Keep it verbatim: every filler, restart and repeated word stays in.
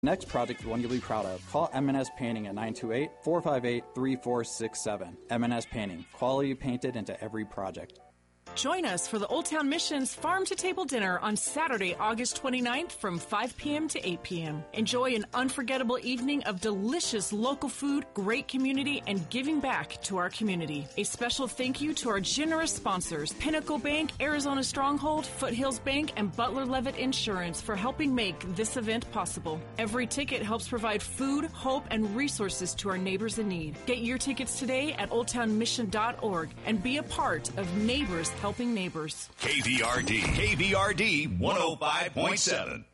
Next project is one you'll be proud of. Call M and S Painting at nine two eight, four five eight, three four six seven. M and S Painting. Quality painted into every project. Join us for the Old Town Missions Farm to Table Dinner on Saturday, August twenty-ninth from five p.m. to eight p.m. Enjoy an unforgettable evening of delicious local food, great community, and giving back to our community. A special thank you to our generous sponsors, Pinnacle Bank, Arizona Stronghold, Foothills Bank, and Butler Levitt Insurance for helping make this event possible. Every ticket helps provide food, hope, and resources to our neighbors in need. Get your tickets today at old town mission dot org and be a part of Neighbors Helping Neighbors. K V R D, K V R D one oh five point seven.